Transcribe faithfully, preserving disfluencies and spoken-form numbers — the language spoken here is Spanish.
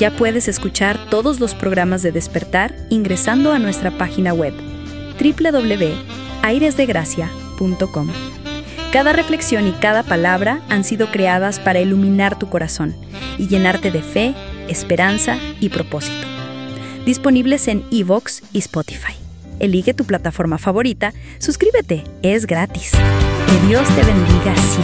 Ya puedes escuchar todos los programas de Despertar ingresando a nuestra página web doble u doble u doble u punto aires de gracia punto com. Cada reflexión y cada palabra han sido creadas para iluminar tu corazón y llenarte de fe, esperanza y propósito. Disponibles en iVoox y Spotify. Elige tu plataforma favorita, suscríbete, es gratis. Que Dios te bendiga siempre.